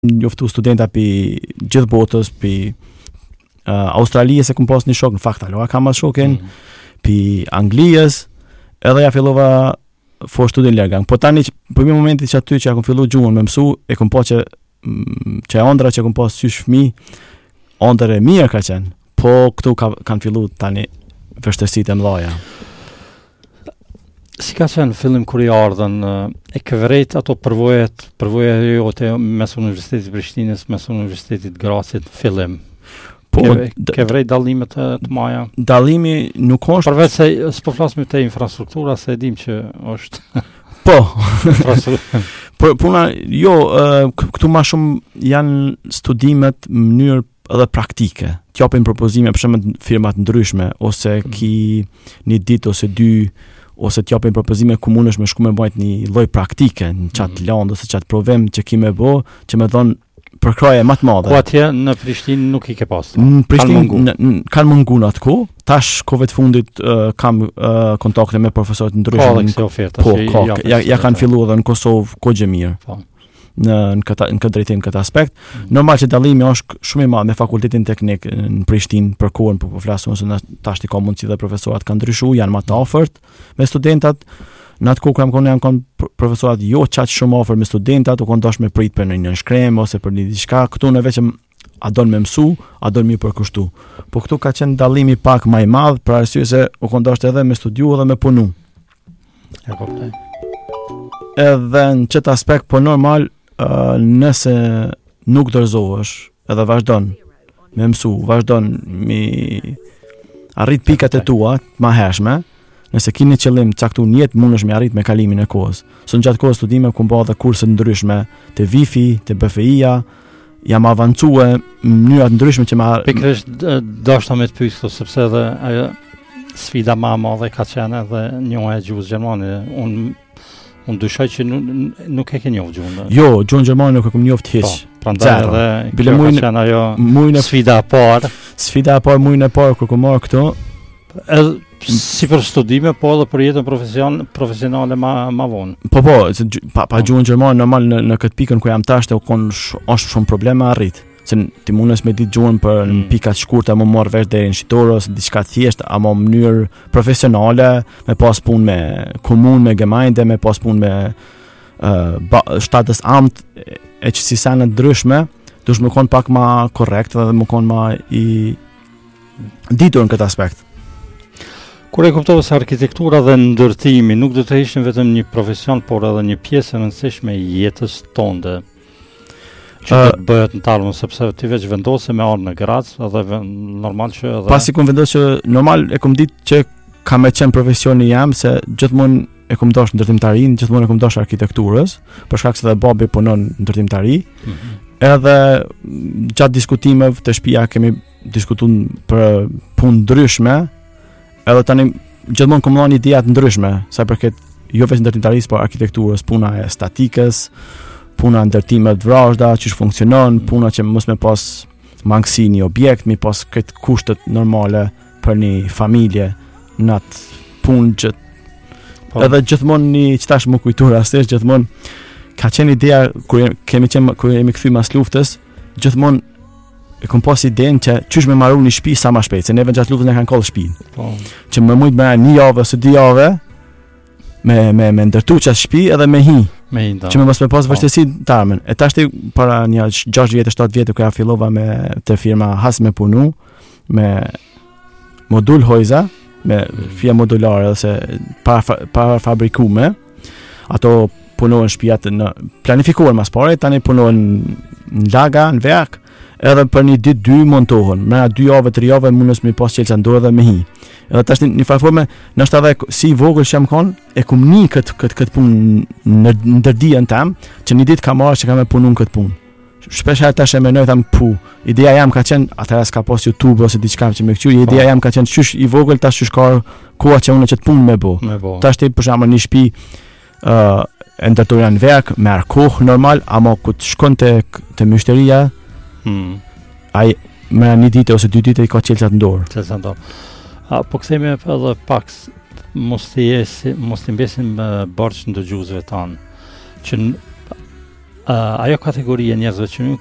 njoftu studenta pi gjithë botës, pi Australijës e kom pas një shok, në fakt alo kam as shokin, pi Anglijës, edhe ja fillova for studin largang. Po tani për një momenti që aty që ja kom fillu gjuhën me mësu, e kom pa që ëndra që kom pas sysh fëmijë, ëndër e mirë ka qenë. Po këtu kanë fillu tani vështërsitë e mëdha. Si ka qenë fillim kur i ardhen, e ke vërejt ato përvoja jote mes Universitetit Prishtinës, mes Universitetit Grasit, fillim? Po, ke vërejt dallimet të maja? Dallimi nuk është... Përveç se s'po flasim te infrastruktura, se e dim që është... Po, puna, jo, këtu ma shumë janë studimet në mënyrë edhe praktike. T'japin propozime për shembull firmat ndryshme, ose ki një ditë ose dy, ose t'japin propozime komunësh me shku me bajt një lloj praktike, në qatë landë ose qatë provim që ki me bo, që me thonë përkraje më të madhe. Po atje në Prishtinë nuk i ke pas. Në Prishtinë kanë mungu në atë kohë. Tash kohëve të fundit kam kontakte me profesorët ndryshëm. Ka këto oferta. Po, ja kanë filluar edhe në Kosovë kohë mirë. Po. Në këtë drejtim, në këtë aspekt. Normal që dallimi është shumë i madh me fakultetin teknik në Prishtinë për kohën, po flasun se tash ka mundësi dhe profesorat kanë ndryshuar, janë më të afërt me studentat. Në atë kohë janë kanë profesorat jo qatë shumë afër me studentat, u kanë dashur me prit për një shkrem ose për një diçka. Këtu në veçëm a don me mësu, a don mi përkushtu. Po këtu ka qenë dallimi pak më i madh për arsye se u kanë dashur edhe me studiu edhe me punu. E kuptoj. Edhe në çet aspekt po normal nëse nuk dorëzohesh edhe vazhdon me mësu, vazhdon mi arrit pikat e tua të mëhershme, nëse keni qëllim caktuar në jetë mundesh me arrit me kalimin e kohës. Son gjatë kohës studime ku bë edhe kurse ndryshme te Wifi, te BFI-ja, jam avancuar në mënyra të ndryshme që pikërisht dashta me të pyes këto sepse edhe ajo sfida më e madhe ka qenë edhe njohja e gjuhës gjermane. Unë dyshoj që nuk e ke njohur gjuhën. Jo, gjuhën gjermane nuk e kam njoft hiç. Prandaj edhe bile ka qenë ajo sfida e parë. Sfida e parë muajin e parë kur kom marrë këto. Edhe si për studime, po edhe për jetën profesionale ma vonë. Po, pa gjuhën gjermane normal në këtë pikën ku jam tash është shumë probleme arrit. Se ti mundesh me ditë gjuhën për në pikat shkurta, më marr vesh deri në shqitor ose diçka thjesht, ama në mënyrë profesionale, me pas punë me komunë, me gemeinde, me pas punë me Staatsamt e që si sa në ndryshme, dush më konë pak ma korrekt dhe më konë ma i ditur në këtë aspekt. Kur e kuptova se arkitektura dhe ndërtimi nuk do të ishin vetëm një profesion, por edhe një pjesë e rëndësishme e jetës tonde, që do të bëhet në talmë, sepse ti veç vendose me arë në Graz, edhe normal që edhe... Pasi kom vendosë që normal e kom ditë që ka me qenë profesioni jam, se gjithmonë e kom dash ndërtimtarin, gjithmonë e kom dash arkitekturës, për shkak se dhe babi punon ndërtimtari, edhe gjatë diskutimeve të shtëpia kemi diskutuar për punë ndryshme, edhe tani gjithmonë kom dhënë ideja të ndryshme, sa përket jo vetëm ndërtimtarisë, por arkitekturës, puna e statikës, puna ndërtime të vrazhda, çish funksionon, puna që mos me pas mangësi një objekt, mi pas këtë kushtet normale për një familje në atë punë që edhe gjithmonë një qëtash më kujtur rastisht, gjithmonë ka qenë ideja kur jemi kthy mas luftës, gjithmonë e kom pas idenë që qysh me marru një shtëpi sa më shpejt, se neve gjatë luftës ne kanë kollë shtëpinë. Po. Që më mujt me një javë ose 2 javë me ndërtu qatë shtëpi edhe me hi. Që me mos me pas vështirësi të armën. E tashti para një 6 vjetë, 7 vjetë kërja fillova me të firma Has me punu, me modul hojza, me fija modulare, ose para fabrikume, ato punohen shtëpijat në planifikuar mas pare, tani punohen në laga, në verk, edhe për një ditë 2 montohen, me 2 javë, 3 javë, mundës me pas qelë që ndorë dhe me hi. Edhe tash një farforme, nështë edhe si vogël që jam konë, e kum një këtë punë në ndërdijen tam, që një ditë ka marrë që ka me punu në këtë punë. Shpesh herë tash e menoj, tham ideja jam ka qenë, atëherë s'ka pas YouTube ose diçka që me këqyr, ideja jam ka qenë qysh i vogël, tash qysh ka koha që unë që të punë me bo. Tash ti për shembull një shtëpi e ndërtuar në verk, me kohë normal, ama ku të shkon te myshteria, ai me një ditë ose 2 ditë i ka qelçat në dorë. Po kthehemi edhe pak, mos të mbesin borxh në dëgjuesve tanë, që Ajo kategori e njerëzve që